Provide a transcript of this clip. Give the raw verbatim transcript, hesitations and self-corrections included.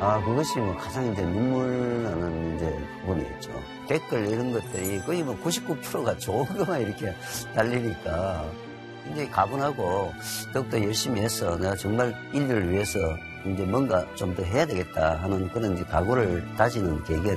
아, 그것이 뭐 가장 이제 눈물 나는 이제 부분이었죠. 댓글 이런 것들이 거의 뭐 구십구 퍼센트가 좋은 것만 이렇게 달리니까 굉장히 가분하고 더욱더 열심히 해서 내가 정말 인류를 위해서 이제 뭔가 좀 더 해야 되겠다 하는 그런 이제 각오를 다지는 계기가